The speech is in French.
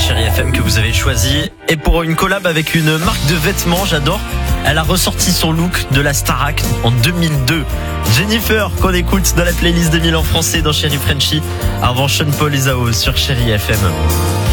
Chéri FM que vous avez choisi. Et pour une collab avec une marque de vêtements, j'adore. Elle a ressorti son look de la Starac en 2002. Jennifer, qu'on écoute dans la playlist 2000 en français dans Chéri Frenchy. Avant Sean Paul et Zao sur Chéri FM.